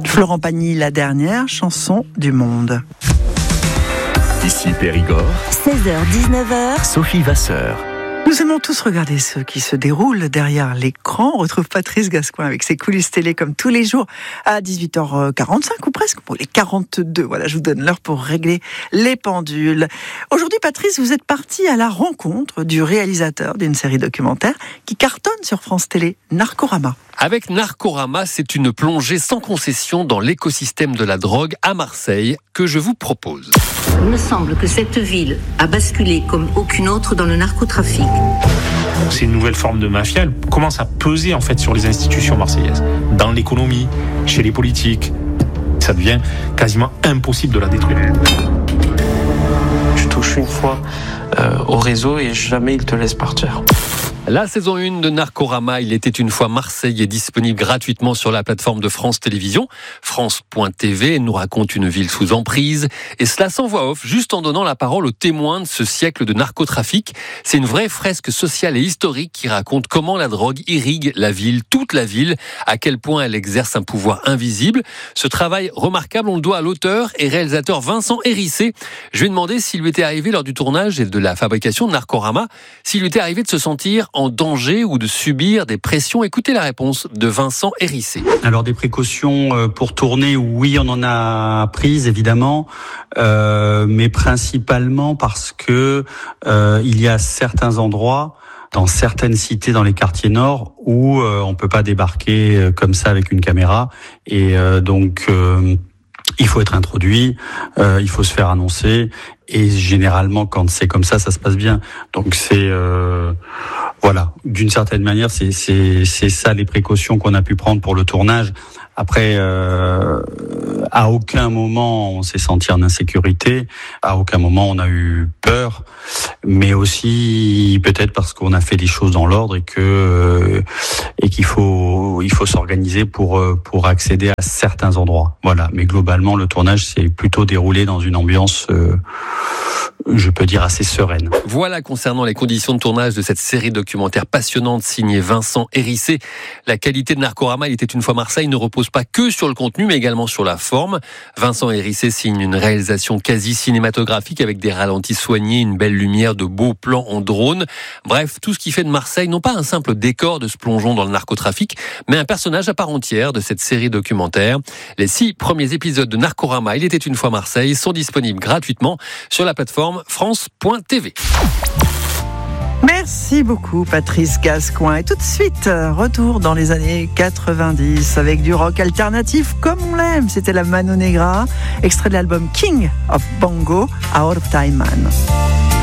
Florent Pagny, la dernière chanson du monde. Ici Périgord, 16h-19h, Sophie Vasseur. Nous aimons tous regarder ce qui se déroule derrière l'écran. On retrouve Patrice Gascoin avec ses coulisses télé comme tous les jours à 18h45 ou presque, pour les 42. Voilà, je vous donne l'heure pour régler les pendules. Aujourd'hui, Patrice, vous êtes parti à la rencontre du réalisateur d'une série documentaire qui cartonne sur France Télé, Narcorama. Avec Narcorama, c'est une plongée sans concession dans l'écosystème de la drogue à Marseille que je vous propose. Il me semble que cette ville a basculé comme aucune autre dans le narcotrafic. C'est une nouvelle forme de mafia, elle commence à peser en fait sur les institutions marseillaises, dans l'économie, chez les politiques. Ça devient quasiment impossible de la détruire. Tu touches une fois au réseau et jamais il te laisse partir. La saison 1 de Narcorama, il était une fois Marseille, est disponible gratuitement sur la plateforme de France Télévisions, France.tv. Elle nous raconte une ville sous emprise, et cela sans voix off, juste en donnant la parole aux témoins de ce siècle de narcotrafic. C'est une vraie fresque sociale et historique qui raconte comment la drogue irrigue la ville, toute la ville, à quel point elle exerce un pouvoir invisible. Ce travail remarquable, on le doit à l'auteur et réalisateur Vincent Hérissé. Je lui ai demandé s'il lui était arrivé lors du tournage et de la fabrication de Narcorama, s'il lui était arrivé de se sentir en danger ou de subir des pressions. Écoutez la réponse de Vincent Hérissé. Alors des précautions pour tourner, oui, on en a prises évidemment, mais principalement parce que il y a certains endroits dans certaines cités dans les quartiers nord où on peut pas débarquer comme ça avec une caméra, et donc il faut être introduit, il faut se faire annoncer, et généralement quand c'est comme ça, ça se passe bien. Donc c'est voilà, d'une certaine manière, c'est ça les précautions qu'on a pu prendre pour le tournage. Après, à aucun moment on s'est senti en insécurité, à aucun moment on a eu peur, mais aussi peut-être parce qu'on a fait les choses dans l'ordre et qu'il faut s'organiser pour accéder à certains endroits. Voilà, mais globalement le tournage s'est plutôt déroulé dans une ambiance je peux dire assez sereine. Voilà concernant les conditions de tournage de cette série documentaire passionnante signée Vincent Hérissé. La qualité de Narcorama, il était une fois Marseille, ne repose pas que sur le contenu mais également sur la forme. Vincent Hérissé signe une réalisation quasi cinématographique avec des ralentis soignés, une belle lumière, de beaux plans en drone. Bref, tout ce qui fait de Marseille non pas un simple décor de ce plongeon dans le narcotrafic, mais un personnage à part entière de cette série documentaire. Les 6 premiers épisodes de Narcorama, il était une fois Marseille, sont disponibles gratuitement sur la plateforme France.tv. Merci beaucoup Patrice Gascoin. Et tout de suite, retour dans les années 90 avec du rock alternatif comme on l'aime. C'était la Mano Negra, extrait de l'album King of Bongo, Out of Time Man.